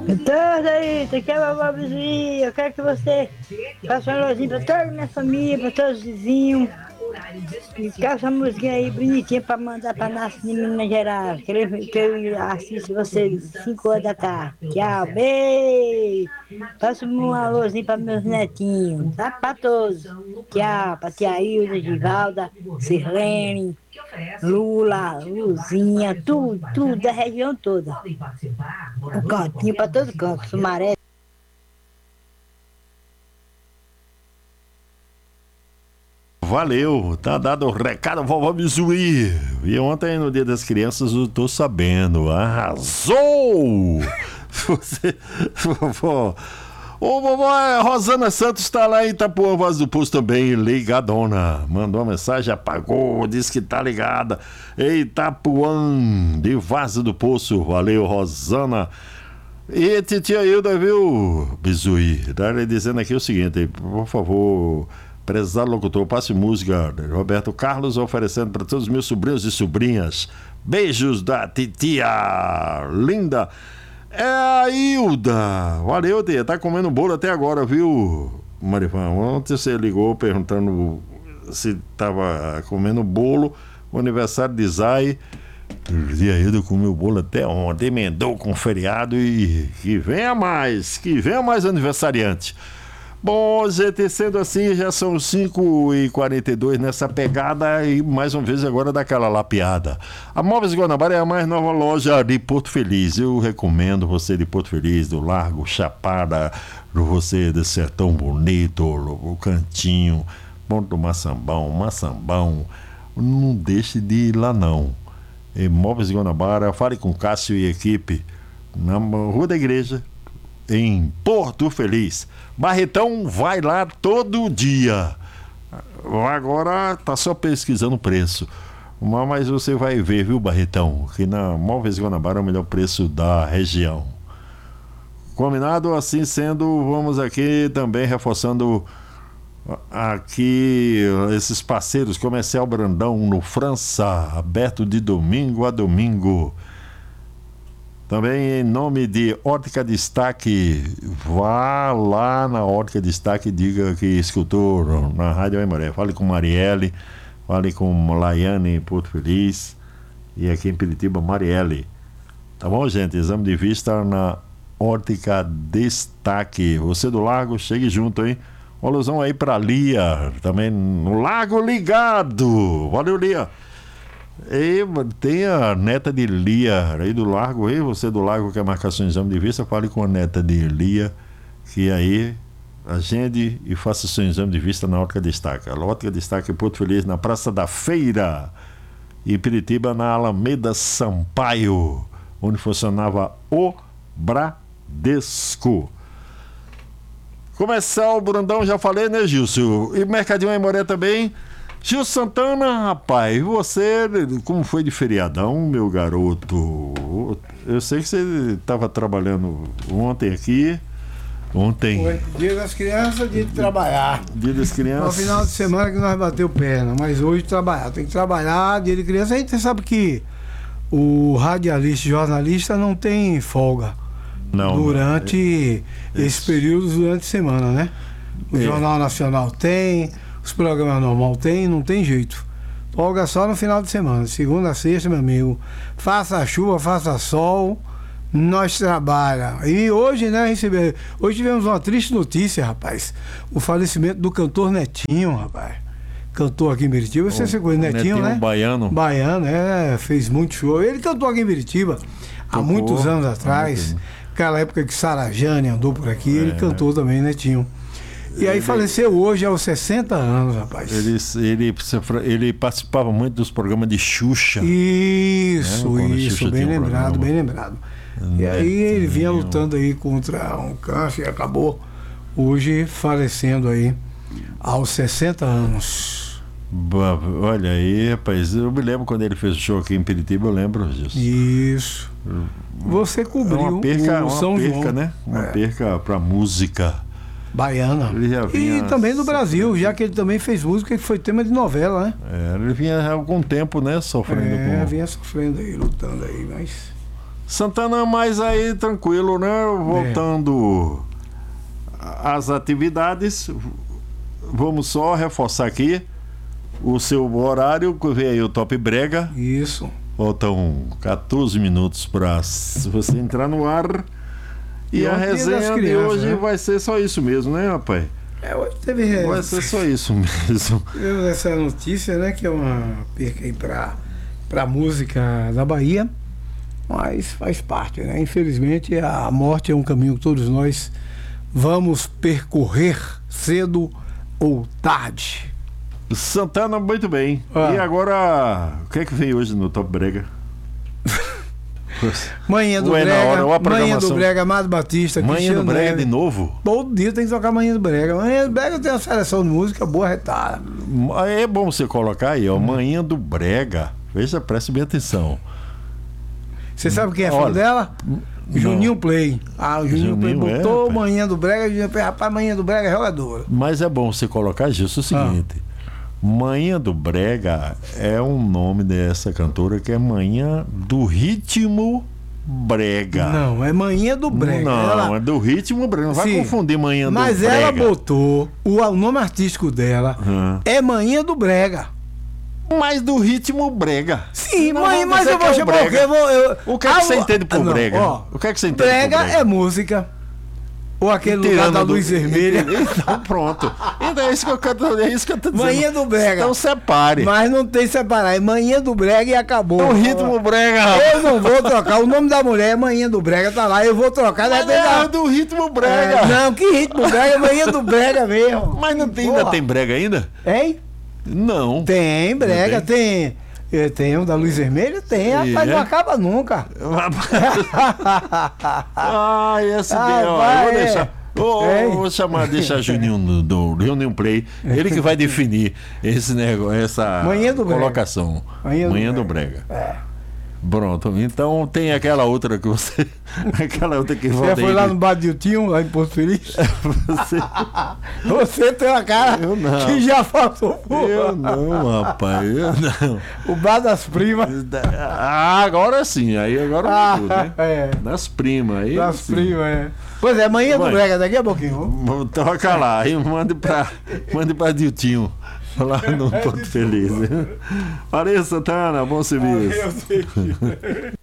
Todos aí, você quer uma vizinha? Eu quero que você faça um alôzinho pra toda a minha família, pra todos os vizinhos. E quero essa musiquinha aí bonitinha pra mandar pra nossa de Minas Gerais. Que eu assisto vocês 5 horas da tarde. Tchau, beijo. Faça um alôzinho pra meus netinhos, tá? Pra todos. Tchau, pra tia Hilda, Givalda, Sirlene, Lula, Luzinha, tudo da região toda. Um cantinho pra todo canto, Sumaré. Valeu, tá dado o recado, vovó Bizuí. E ontem, no Dia das Crianças, eu tô sabendo. Arrasou! Você, vovó. Ô, vovó, Rosana Santos tá lá em Itapuã, Voz do Poço também, ligadona. Mandou uma mensagem, apagou, disse que tá ligada. Itapuã, de Vaza do Poço. Valeu, Rosana. E titia Hilda, viu, Bizuí? Tá dizendo aqui o seguinte, por favor... Prezado locutor, passe música. Roberto Carlos oferecendo para todos os meus sobrinhos e sobrinhas. Beijos da titia linda. É a Hilda. Valeu, tia. Tá comendo bolo até agora, viu, Marifã? Ontem você ligou perguntando se tava comendo bolo. O aniversário de Zay. E a Hilda comeu bolo até ontem. Emendou com feriado e que venha mais aniversariante. Bom, gente, sendo assim, já são 5h42 nessa pegada e mais uma vez agora daquela lapiada. A Móveis Guanabara é a mais nova loja de Porto Feliz. Eu recomendo você de Porto Feliz, do Largo Chapada, você do Sertão Bonito, o Cantinho, Ponto Maçambão. Não deixe de ir lá não. Em Móveis Guanabara, fale com Cássio e equipe na Rua da Igreja, em Porto Feliz. Barretão vai lá todo dia. Agora tá só pesquisando o preço. Mas você vai ver, viu, Barretão, que na Móveis Guanabara é o melhor preço da região. Combinado? Assim sendo, vamos aqui também reforçando aqui esses parceiros. Comercial Brandão no França, aberto de domingo a domingo. Também em nome de Ótica Destaque, vá lá na Ótica Destaque e diga que escutou na Rádio Aimoré. Fale com Marielle, fale com Laiane em Porto Feliz e aqui em Piritiba, Marielle. Tá bom, gente? Exame de vista na Ótica Destaque. Você do Lago, chegue junto, hein? Um alusão aí pra Lia, também no Lago Ligado. Valeu, Lia. E tem a neta de Lia aí do Largo, aí você do Largo quer marcar seu exame de vista, fale com a neta de Lia, que aí agende e faça seu exame de vista na Ótica Destaque. A Ótica Destaque Porto Feliz, na Praça da Feira, e Piritiba, na Alameda Sampaio, onde funcionava o Bradesco. Começar o Brandão, já falei, né, Gilson? E Mercadinho Aimoré também. Gil Santana, rapaz, você, como foi de feriadão, meu garoto? Eu sei que você estava trabalhando ontem aqui. Ontem. Foi dia das crianças, dia de trabalhar. Dia das crianças. No final de semana que nós bateu perna, mas hoje trabalhar. Tem que trabalhar, dia de criança. A gente sabe que o radialista e jornalista não tem folga. Não. Durante esse período, durante a semana, né? O Jornal Nacional tem. Os programas normais não tem jeito. Folga só no final de semana, segunda a sexta, meu amigo. Faça chuva, faça sol, nós trabalhamos. E hoje, né, hoje tivemos uma triste notícia, rapaz. O falecimento do cantor Netinho, rapaz. Cantor aqui em Biritiba. Você conhece Netinho, né? Baiano. Baiano, fez muito show. Ele cantou aqui em Biritiba há muitos anos atrás. Aquela época que Sara Jane andou por aqui, ele cantou também, Netinho. E aí faleceu hoje aos 60 anos, rapaz. Ele participava muito dos programas de Xuxa. Isso, Xuxa bem lembrado, bem lembrado. E aí ele vinha lutando aí contra um câncer e acabou hoje falecendo aí aos 60 anos. Olha aí, rapaz, eu me lembro quando ele fez o show aqui em Piritiba, eu lembro disso. Isso. Você cobriu o São João, né? Uma perca pra música baiana. E também do Brasil, já que ele também fez música que foi tema de novela, né? Ele vinha há algum tempo, né? Sofrendo vinha sofrendo aí, lutando aí, mas Santana, mas aí tranquilo, né? Voltando às atividades, vamos só reforçar aqui o seu horário, que vem aí o Top Brega. Isso. Faltam 14 minutos para você entrar no ar. E a resenha de hoje, né? Vai ser só isso mesmo, né, rapaz? Hoje teve. Vai ser só isso mesmo. Tivemos essa notícia, né? Que é uma perca aí pra música da Bahia. Mas faz parte, né? Infelizmente, a morte é um caminho que todos nós vamos percorrer cedo ou tarde. Santana, muito bem. E agora, o que é que vem hoje no Top Brega? Manhã do Brega, Manhã do Brega, Amado Batista, Manhã do Brega de novo? Todo dia tem que tocar Manhã do Brega. Manhã do Brega tem uma seleção de música boa, retada. É bom você colocar aí, ó, Manhã do Brega. Veja, preste bem atenção. Você sabe quem é fã dela? Juninho Play. O Juninho Play botou Manhã do Brega, Juninho Play, rapaz, Manhã do Brega é jogadora. Mas é bom você colocar, Gilson, o seguinte. Manhã do Brega é um nome dessa cantora que é Manhã do Ritmo Brega. Não, é Manhã do Brega. Não, é do Ritmo Brega. Não vai confundir Manhã do Brega. Mas ela botou, o nome artístico dela é Manhã do Brega. Mas do Ritmo Brega. Sim, mas eu vou chamar o quê? O que é que você entende por Brega? O que é que você entende por Brega? É música. Ou aquele lugar da luz vermelha. Então pronto. Então é isso que eu tô dizendo. Manhã do Brega. Então separe. Mas não tem separar. É Manhã do Brega e acabou. O Ritmo Brega. Eu não vou trocar. O nome da mulher é Manhã do Brega, tá lá. Eu vou trocar. Mas do Ritmo Brega. Não, que Ritmo Brega? É Manhã do Brega mesmo. Mas não tem, ainda tem Brega ainda? Hein? Não. Tem Brega, tem. Tem um da luz vermelha? Tem, rapaz, não acaba nunca. Esse eu vou deixar. Vou deixar Juninho do Juninho Play. Ele que vai definir esse negócio, essa colocação. Manhã do Brega. Pronto, então tem aquela outra que você. Aquela outra que você foi lá no Bar de Utinho, lá em Porto Feliz? Você tem uma cara que já passou por. Eu não, rapaz, eu não. O Bar das Primas. Agora sim, aí agora mudou, né? Das primas. Aí das primas, Pois é, Manhã do Brega, daqui a pouquinho. Toca lá, aí mande pra Diltinho. Lá no Porto Feliz. Valeu, Santana, bom serviço.